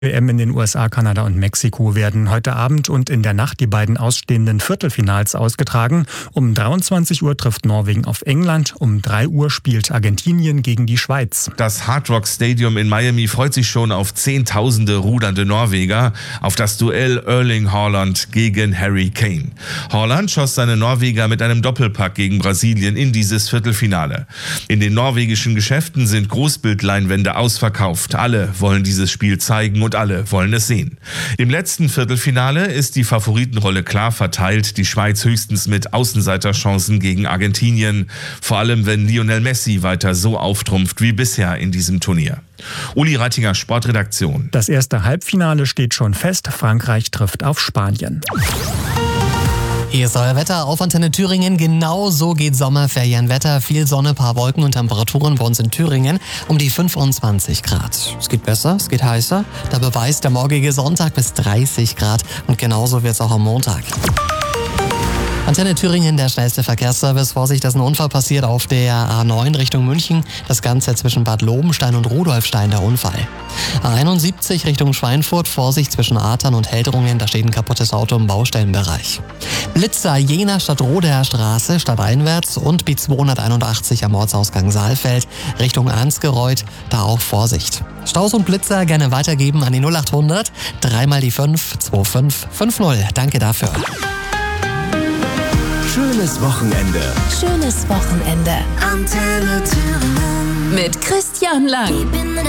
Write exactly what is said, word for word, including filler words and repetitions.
W M in den U S A, Kanada und Mexiko werden heute Abend und in der Nacht die beiden ausstehenden Viertelfinals ausgetragen. Um dreiundzwanzig Uhr trifft Norwegen auf England, um drei Uhr spielt Argentinien gegen die Schweiz. Das Hard Rock Stadium in Miami freut sich schon auf zehntausende rudernde Norweger, auf das Duell Erling Haaland gegen Harry Kane. Haaland schoss seine Norweger mit einem Doppelpack gegen Brasilien in dieses Viertelfinale. In den norwegischen Geschäften sind Großbildleinwände ausverkauft. Alle wollen dieses Spiel zeigen und Und alle wollen es sehen. Im letzten Viertelfinale ist die Favoritenrolle klar verteilt. Die Schweiz höchstens mit Außenseiterchancen gegen Argentinien. Vor allem, wenn Lionel Messi weiter so auftrumpft wie bisher in diesem Turnier. Uli Reitinger, Sportredaktion. Das erste Halbfinale steht schon fest. Frankreich trifft auf Spanien. Hier ist euer Wetter auf Antenne Thüringen. Genau so geht Sommerferienwetter. Viel Sonne, paar Wolken und Temperaturen bei uns in Thüringen um die fünfundzwanzig Grad. Es geht besser, es geht heißer. Da beweist der morgige Sonntag bis dreißig Grad. Und genauso wird es auch am Montag. Antenne Thüringen, der schnellste Verkehrsservice. Vorsicht, dass ein Unfall passiert auf der A neun Richtung München. Das Ganze zwischen Bad Lobenstein und Rudolfstein, der Unfall. A einundsiebzig Richtung Schweinfurt. Vorsicht zwischen Artern und Heldrungen. Da steht ein kaputtes Auto im Baustellenbereich. Blitzer Jena Stadtroderer Straße, stadteinwärts und B zweihunderteinundachtzig am Ortsausgang Saalfeld Richtung Ansgereuth. Da auch Vorsicht. Staus und Blitzer gerne weitergeben an die null achthundert, dreimal die fünf, zwei fünf fünf null. Danke dafür. Schönes Wochenende. Schönes Wochenende. Antenne Thüringen. Mit Christian Lang.